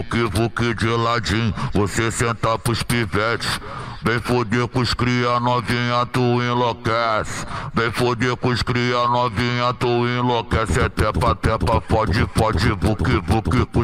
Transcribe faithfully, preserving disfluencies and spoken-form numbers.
vuki vuki de ladinho, você senta pros pivetes. Vem foder com os cria novinha, tu enlouquece. Vem foder com os cria novinha, tu enlouquece. É tepa, tepa, fode, fode, vuki, vuki com